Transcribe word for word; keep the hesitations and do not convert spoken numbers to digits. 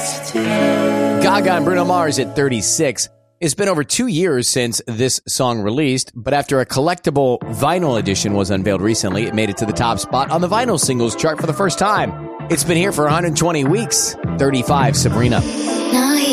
Gaga and Bruno Mars at thirty-six. It's been over two years since this song released, but after a collectible vinyl edition was unveiled recently, it made it to the top spot on the vinyl singles chart for the first time. It's been here for one hundred twenty weeks. thirty-five, Sabrina. Now